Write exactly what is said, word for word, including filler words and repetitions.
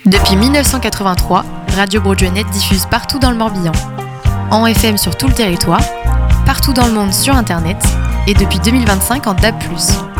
Depuis mille neuf cent quatre-vingt-trois, Radio Broadway-Net diffuse partout dans le Morbihan, en F M sur tout le territoire, partout dans le monde sur Internet et depuis deux mille vingt-cinq en D A B plus.